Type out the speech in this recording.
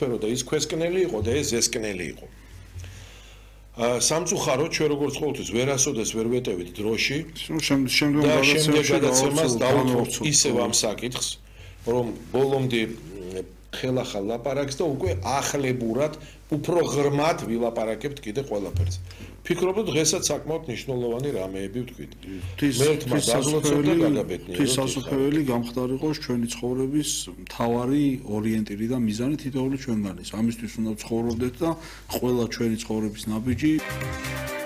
სასოფლო და ის ქვესკნელი იყო და ეს ზესკნელი იყო. სამწუხაროდ ჩვენ როგორც ყოველთვის ვერასოდეს ვერ ვეტევით დროში და შემდეგ გადაცემას დავუთმობთ ისევ ამ საკითხს, რომ ბოლომდე ხელახალ ლაპარაკს და უკვე ახლებურად უფრო ღრმად ვილაპარაკებთ კიდე ყველაფერს. ფიქრობ, რომ დღესაც საკმაოდ მნიშვნელოვანი რამეები ვთქვით. მერთმა დაგლოცოთ და გაგაბედნიეროთ. ეს სასופველი გამხდარიყოს ჩვენი ცხოვრების მთავარი ორიენტირი და მიზანი თითოეული ჩვენგანის. ამისთვის უნდა ცხოვრობდეთ და ყველა ჩვენი ცხოვრების ნაბიჯი